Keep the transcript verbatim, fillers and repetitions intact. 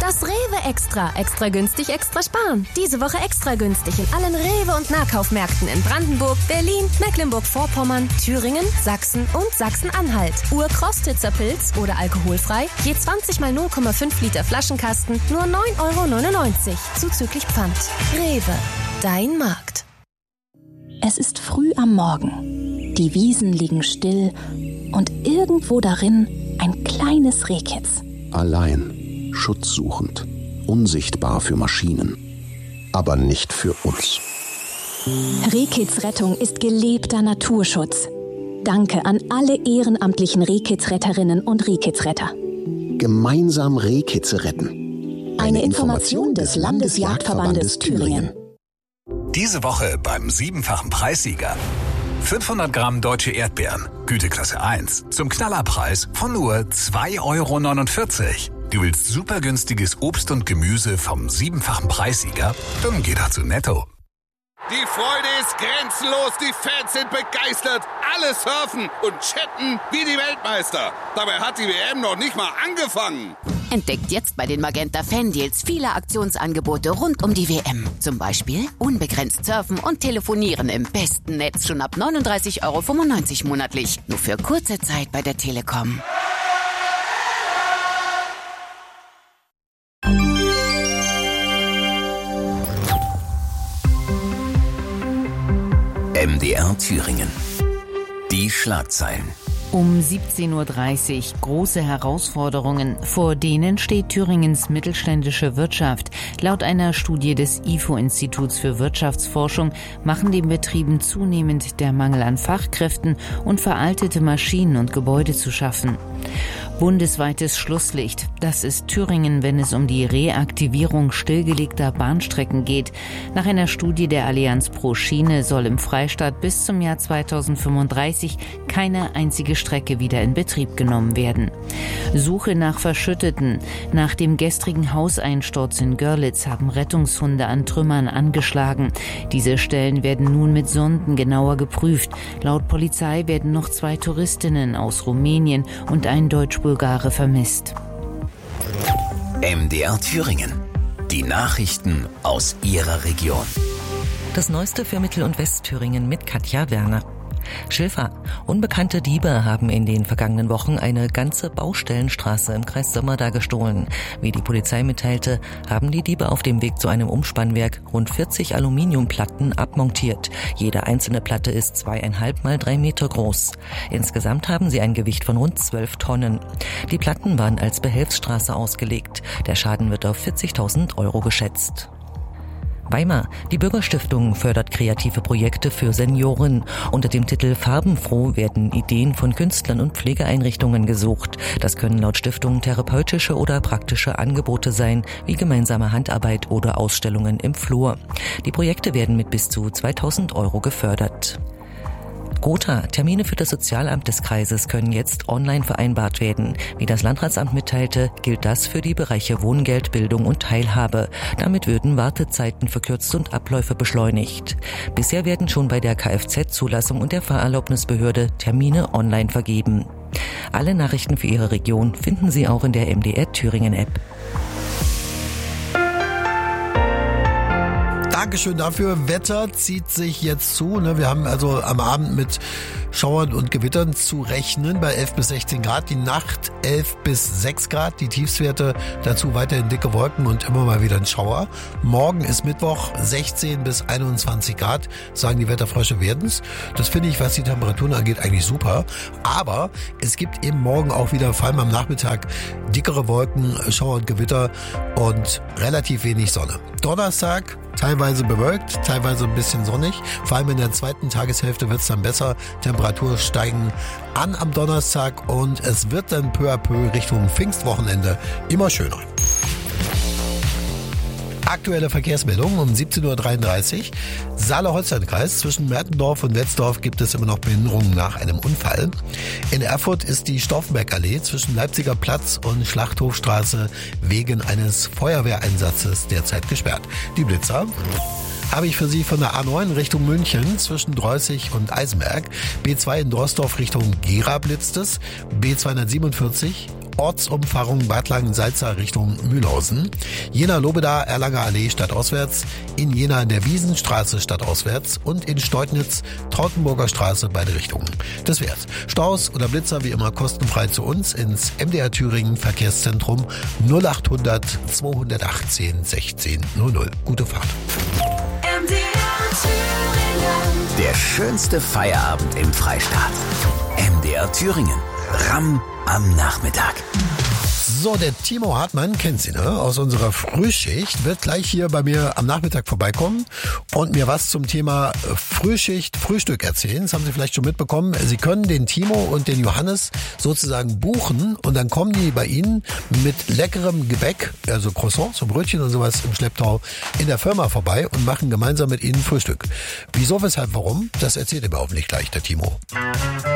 Das Rewe Extra. Extra günstig, extra sparen. Diese Woche extra günstig in allen Rewe- und Nahkaufmärkten in Brandenburg, Berlin, Mecklenburg-Vorpommern, Thüringen, Sachsen und Sachsen-Anhalt. Ur-Krostitzer Pilz oder alkoholfrei. Je zwanzig mal null Komma fünf Liter Flaschenkasten nur neun Euro neunundneunzig. Zuzüglich Pfand. Rewe. Dein Markt. Es ist früh am Morgen. Die Wiesen liegen still und irgendwo darin ein kleines Rehkitz. Allein, schutzsuchend, unsichtbar für Maschinen, aber nicht für uns. Rehkitzrettung ist gelebter Naturschutz. Danke an alle ehrenamtlichen Rehkitzretterinnen und Rehkitzretter. Gemeinsam Rehkitze retten. Eine, Eine Information des Landesjagdverbandes Thüringen. Diese Woche beim siebenfachen Preissieger. fünfhundert Gramm deutsche Erdbeeren, Güteklasse eins, zum Knallerpreis von nur zwei Euro neunundvierzig. Du willst super günstiges Obst und Gemüse vom siebenfachen Preissieger? Dann geh doch zu Netto. Die Freude ist grenzenlos, die Fans sind begeistert, alle surfen und chatten wie die Weltmeister. Dabei hat die W M noch nicht mal angefangen. Entdeckt jetzt bei den Magenta Fan-Deals viele Aktionsangebote rund um die W M. Zum Beispiel unbegrenzt surfen und telefonieren im besten Netz schon ab neununddreißig Euro fünfundneunzig monatlich. Nur für kurze Zeit bei der Telekom. M D R Thüringen. Die Schlagzeilen. Um siebzehn Uhr dreißig große Herausforderungen, vor denen steht Thüringens mittelständische Wirtschaft. Laut einer Studie des I F O-Instituts für Wirtschaftsforschung machen den Betrieben zunehmend der Mangel an Fachkräften und veraltete Maschinen und Gebäude zu schaffen. Bundesweites Schlusslicht. Das ist Thüringen, wenn es um die Reaktivierung stillgelegter Bahnstrecken geht. Nach einer Studie der Allianz pro Schiene soll im Freistaat bis zum Jahr zweitausendfünfunddreißig keine einzige Strecke wieder in Betrieb genommen werden. Suche nach Verschütteten. Nach dem gestrigen Hauseinsturz in Görlitz haben Rettungshunde an Trümmern angeschlagen. Diese Stellen werden nun mit Sonden genauer geprüft. Laut Polizei werden noch zwei Touristinnen aus Rumänien und ein Deutsch-Bulgare vermisst. M D R Thüringen. Die Nachrichten aus Ihrer Region. Das Neueste für Mittel- und Westthüringen mit Katja Werner. Schilfer. Unbekannte Diebe haben in den vergangenen Wochen eine ganze Baustellenstraße im Kreis Sömmerda gestohlen. Wie die Polizei mitteilte, haben die Diebe auf dem Weg zu einem Umspannwerk rund vierzig Aluminiumplatten abmontiert. Jede einzelne Platte ist zweieinhalb mal drei Meter groß. Insgesamt haben sie ein Gewicht von rund zwölf Tonnen. Die Platten waren als Behelfsstraße ausgelegt. Der Schaden wird auf vierzigtausend Euro geschätzt. Weimar. Die Bürgerstiftung fördert kreative Projekte für Senioren. Unter dem Titel Farbenfroh werden Ideen von Künstlern und Pflegeeinrichtungen gesucht. Das können laut Stiftung therapeutische oder praktische Angebote sein, wie gemeinsame Handarbeit oder Ausstellungen im Flur. Die Projekte werden mit bis zu zweitausend Euro gefördert. Gotha. Termine für das Sozialamt des Kreises können jetzt online vereinbart werden. Wie das Landratsamt mitteilte, gilt das für die Bereiche Wohngeld, Bildung und Teilhabe. Damit würden Wartezeiten verkürzt und Abläufe beschleunigt. Bisher werden schon bei der Kfz-Zulassung und der Fahrerlaubnisbehörde Termine online vergeben. Alle Nachrichten für Ihre Region finden Sie auch in der M D R Thüringen App. Dankeschön dafür. Wetter zieht sich jetzt zu. Wir haben also am Abend mit Schauern und Gewittern zu rechnen bei elf bis sechzehn Grad. Die Nacht elf bis sechs Grad. Die Tiefstwerte dazu weiterhin dicke Wolken und immer mal wieder ein Schauer. Morgen ist Mittwoch sechzehn bis einundzwanzig Grad, sagen die Wetterfrösche werden's. Das finde ich, was die Temperaturen angeht, eigentlich super. Aber es gibt eben morgen auch wieder, vor allem am Nachmittag, dickere Wolken, Schauer und Gewitter und relativ wenig Sonne. Donnerstag teilweise bewölkt, teilweise ein bisschen sonnig. Vor allem in der zweiten Tageshälfte wird es dann besser. Temperaturen steigen an am Donnerstag und es wird dann peu à peu Richtung Pfingstwochenende immer schöner. Aktuelle Verkehrsmeldung um siebzehn Uhr dreiunddreißig. Saale-Holstein-Kreis. Zwischen Mertendorf und Wetzdorf gibt es immer noch Behinderungen nach einem Unfall. In Erfurt ist die Stauffenberg-Allee zwischen Leipziger Platz und Schlachthofstraße wegen eines Feuerwehreinsatzes derzeit gesperrt. Die Blitzer habe ich für Sie von der A neun Richtung München zwischen Dreußig und Eisenberg. B zwei in Drorsdorf Richtung Gera blitzt es. B zweihundertsiebenundvierzig Ortsumfahrung Bad Langensalza Richtung Mühlhausen. Jena-Lobeda, Erlanger Allee stadtauswärts, in Jena in der Wiesenstraße stadtauswärts und in Steutnitz Trautenburger Straße beide Richtungen. Das wär's. Staus oder Blitzer wie immer kostenfrei zu uns ins M D R Thüringen Verkehrszentrum null acht hundert zweihundertachtzehn sechzehn null null. Gute Fahrt. M D R Thüringen. Der schönste Feierabend im Freistaat. M D R Thüringen. Ramm am Nachmittag. So, der Timo Hartmann, kennt Sie, ne? Aus unserer Frühschicht, wird gleich hier bei mir am Nachmittag vorbeikommen und mir was zum Thema Frühschicht, Frühstück erzählen. Das haben Sie vielleicht schon mitbekommen. Sie können den Timo und den Johannes sozusagen buchen und dann kommen die bei Ihnen mit leckerem Gebäck, also Croissants und Brötchen und sowas im Schlepptau in der Firma vorbei und machen gemeinsam mit Ihnen Frühstück. Wieso, weshalb, warum? Das erzählt er mir hoffentlich gleich, der Timo.